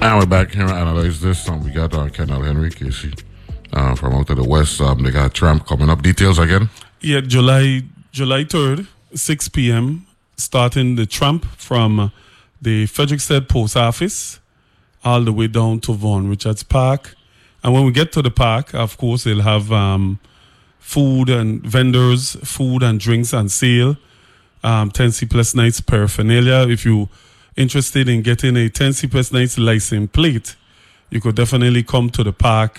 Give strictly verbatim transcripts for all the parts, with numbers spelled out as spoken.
And we're back here to analyze this. Um, we got uh, Kennel Henry, Casey, uh, from out of the West. Um, they got Tramp coming up. Details again? Yeah, July July third, six p.m., starting the Tramp from the Frederiksted Post Office all the way down to Vaughan Richards Park. And when we get to the park, of course, they'll have um, food and vendors, food and drinks on sale, um, ten C plus nights paraphernalia. If you're interested in getting a ten C plus nights license plate, you could definitely come to the park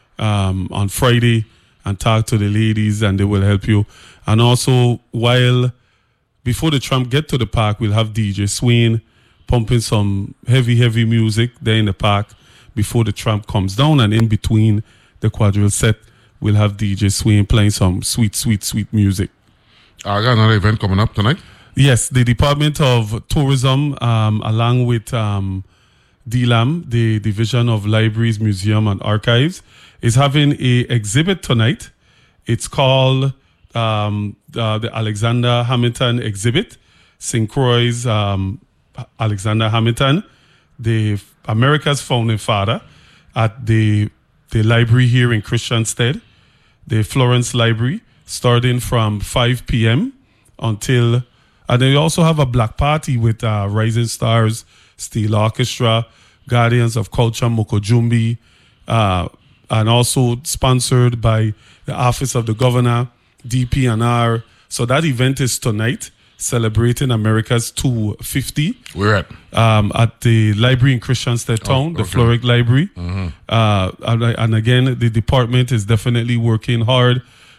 um, on Friday and talk to the ladies, and they will help you. And also, while before the Tramp get to the park, we'll have D J Swain pumping some heavy, heavy music there in the park before the Tramp comes down. And in between the quadrille set, we'll have D J Swain playing some sweet, sweet, sweet music. I got another event coming up tonight. Yes, the Department of Tourism, um, along with um, D L A M, the Division of Libraries, Museum and Archives, is having a exhibit tonight. It's called um, uh, the Alexander Hamilton exhibit. Saint Croix's um, Alexander Hamilton, the America's founding father, at the the library here in Christiansted, the Florence Library, starting from five p.m. until, and they also have a black party with uh, Rising Stars, Steel Orchestra, Guardians of Culture, Mokojumbi, uh, and also sponsored by the Office of the Governor, D P N R. So that event is tonight, celebrating America's two fifty. Where at? Um, at the library in Christiansted Town, oh, okay. the Floric Library. Mm-hmm. Uh, and, and again, the department is definitely working hard,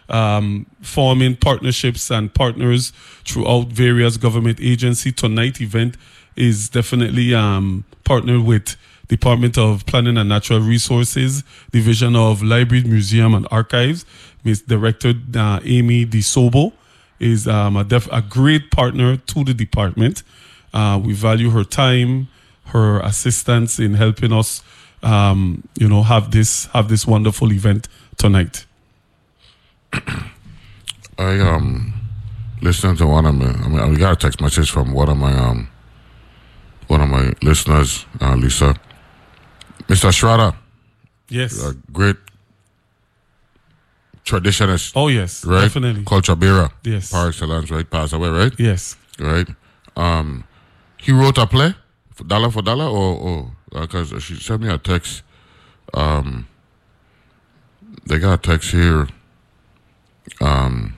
um, forming partnerships and partners throughout various government agencies. Tonight's event is definitely um, partnered with Department of Planning and Natural Resources, Division of Libraries, Museum and Archives. Miz Director uh, Amy DeSobo is um, a, def- a great partner to the department. Uh, we value her time, her assistance in helping us, um, you know, have this have this wonderful event tonight. I um listening to one of my. I mean, we got a text message from one of my um one of my listeners, uh, Lisa, Mister Estrada. Yes, a great traditionist. Oh yes, right? Definitely. Culture bearer. Yes, par excellence, right? Passed away, right? Yes, right. Um, he wrote a play, for dollar for dollar, or or because uh, she sent me a text. Um, they got a text here. Um,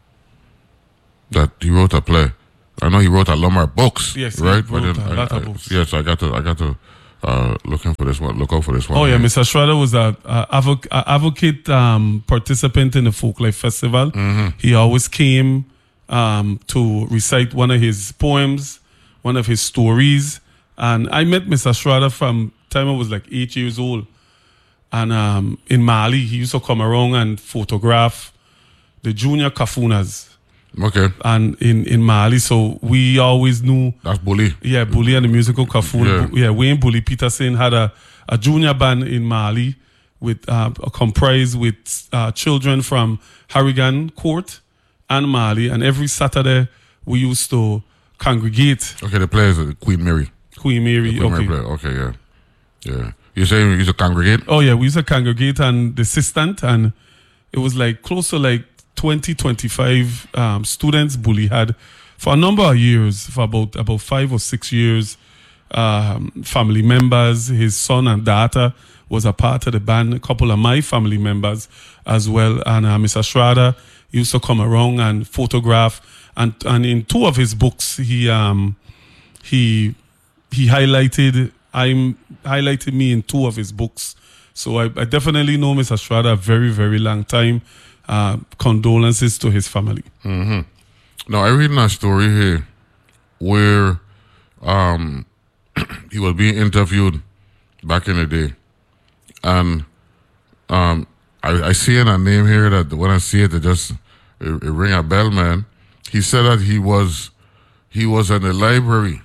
that he wrote a play. I know he wrote a Lombard books. Yes, right. He wrote but then a lot I, of I, books. Yes, I got to. I got to. Uh, looking for this one. Look out for this one. Oh yeah, right? Mister Schrader was a, a, advoc- a advocate um, participant in the Folklife Festival. Mm-hmm. He always came um, to recite one of his poems, one of his stories. And I met Mister Schrader from time I was like eight years old. And um, in Mali, he used to come around and photograph the junior kafunas. Okay. And in, in Mali, so we always knew. That's Bully. Yeah, Bully and the musical kafun. Yeah, yeah Wayne Bully Peterson had a, a junior band in Mali with uh, comprised with uh, children from Harrigan Court and Mali. And every Saturday we used to congregate. Okay, the play is uh, Queen Mary. Queen Mary. The Queen okay. Mary play. Okay, yeah, yeah. You say you used to congregate? Oh yeah, we used to congregate and the assistant, and it was like close to like twenty, twenty-five um, students Bully had for a number of years, for about about five or six years. Um, family members, his son and daughter was a part of the band, a couple of my family members as well. And uh, Mister Schrader used to come around and photograph. And, and in two of his books, he um, he he highlighted I'm highlighted me in two of his books. So I, I definitely know Mister Schrader a very, very long time. Uh, condolences to his family. Mm-hmm. Now, I read in a story here where um, he was being interviewed back in the day. And um, I, I see in a name here that when I see it, it just it, it ring a bell, man. He said that he was he was in the library,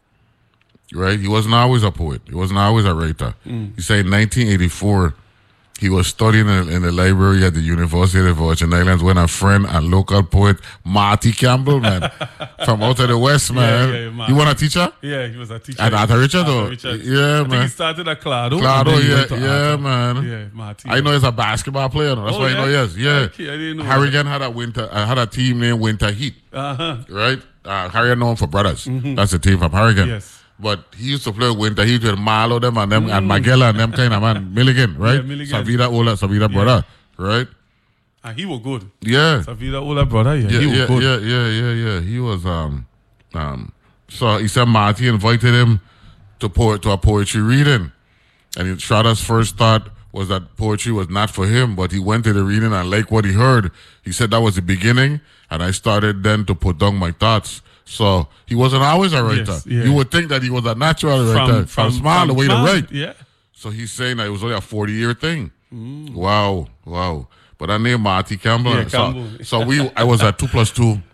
right? He wasn't always a poet. He wasn't always a writer. Mm. He said in nineteen eighty-four, he was studying in, in the library at the University of the Virgin Islands when a friend and local poet, Marty Campbell, man, from out of the West, man. Yeah, yeah, you want a teacher? Yeah, he was a teacher. At Arthur Richards, though? Yeah, I man. think he started at Clado. Clado, yeah, yeah, man. Yeah, Marty. I know he's a basketball player, though. That's oh, why yeah? I know, yes, yeah. Okay, I didn't know Harrigan had a winter, uh, had a team named Winter Heat, uh-huh. right? Uh, Harrigan known for brothers. Mm-hmm. That's the team from Harrigan. Yes. But he used to play Winter Heat with Marlo them and them mm. and Magella and them kind of man. Milligan, right? Yeah, Milligan. Savida Ola, Savida yeah. brother, right? And he was good. Yeah. Savida Ola brother, yeah, yeah he was yeah, good. Yeah, yeah, yeah, yeah. He was um um so he said Marty invited him to po- to a poetry reading. And Strada's first thought was that poetry was not for him, but he went to the reading and liked what he heard. He said that was the beginning, and I started then to put down my thoughts. So he wasn't always a writer. Yes, yeah. You would think that he was a natural from, writer. From, from small the way to write. Yeah. So he's saying that it was only a forty-year thing. Mm. Wow, wow. But I named Marty Campbell. Yeah, so, Campbell. so we, I was at two plus two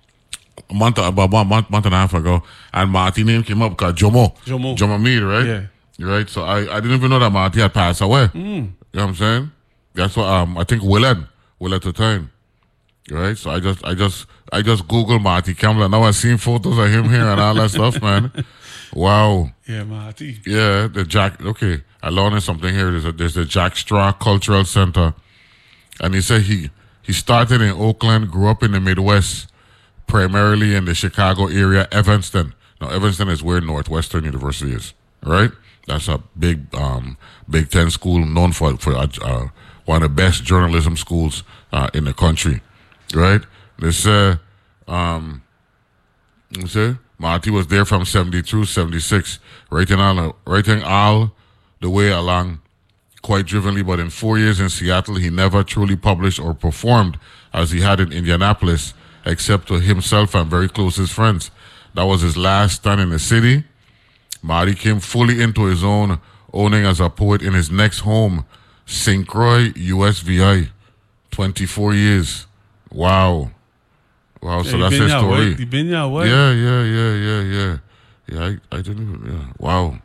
a month, about one month, month and a half ago, and Marty name came up because Jomo, Jomo, Jomo Mead, right? Yeah. Right. So I, I didn't even know that Marty had passed away. Mm. You know what I'm saying? That's what um I think Willard, Willard at the time. Right, so I just, I just, I just Googled Marty Campbell, and now I've seen photos of him here and all that stuff, man. Wow. Yeah, Marty. Yeah, the Jack. Okay, I learned something here. There's a, there's the Jack Straw Cultural Center, and he said he he started in Oakland, grew up in the Midwest, primarily in the Chicago area, Evanston. Now, Evanston is where Northwestern University is. Right, that's a big um Big Ten school known for for uh, one of the best journalism schools uh, in the country. Right? They say, um, they say Marty was there from seventy-two, seventy-six, writing all, writing all the way along quite drivenly, but in four years in Seattle, he never truly published or performed as he had in Indianapolis, except to himself and very closest friends. That was his last stand in the city. Marty came fully into his own owning as a poet in his next home, Saint Croix, U S V I, twenty-four years. Wow. Wow, so yeah, that's his story. He been your way. Yeah, yeah, yeah, yeah, yeah. Yeah, I, I didn't even, yeah. Wow.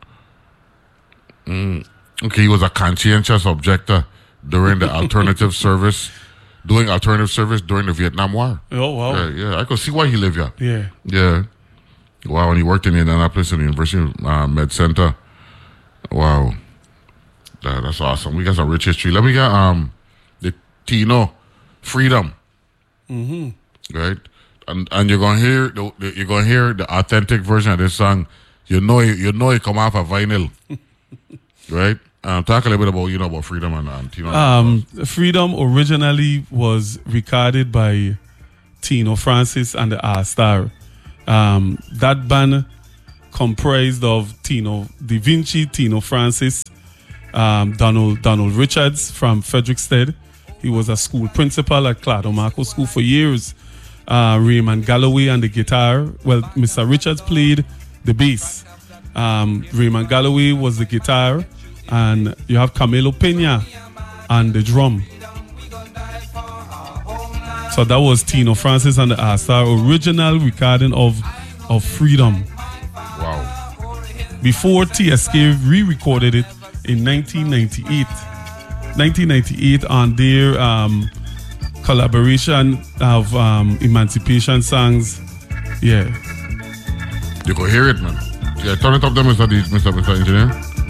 Mm. Okay, he was a conscientious objector during the alternative service, doing alternative service during the Vietnam War. Oh, wow. Yeah, yeah. I could see why he lived here. Yeah. Yeah. Wow, and he worked in Indianapolis in the University uh, Med Center. Wow. That, that's awesome. We got some rich history. Let me get um the Tino, Freedom. Mm-hmm. Right, and and you're gonna hear the, the, you're gonna hear the authentic version of this song. You know, it, you know, it come off of vinyl, right? Um, talk a little bit about you know about Freedom and um, Tino. Um, Freedom originally was recorded by Tino Francis and the R Star. Um, that band comprised of Tino Da Vinci, Tino Francis, um, Donald Donald Richards from Frederickstead. He was a school principal at Clado Marco School for years. Uh, Raymond Galloway on the guitar. Well, Mister Richards played the bass. Um, Raymond Galloway was the guitar. And you have Camilo Pena on the drum. So that was Tino Francis and the R-Star original recording of, of Freedom. Wow. Before T S K re-recorded it in nineteen ninety-eight. nineteen ninety-eight on their um, collaboration of um, emancipation songs. Yeah. You can hear it, man. Yeah, turn it up there, Mister D, Mister Mister Engineer.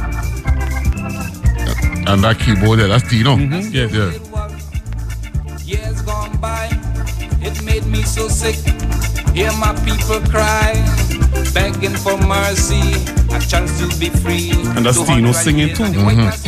And that keyboard there, that's Tino. Mm-hmm. Yes. Yeah. Years gone by, it made me so sick. Hear my people cry, begging for mercy, a chance to be free. And that's Tino singing too. Mm-hmm.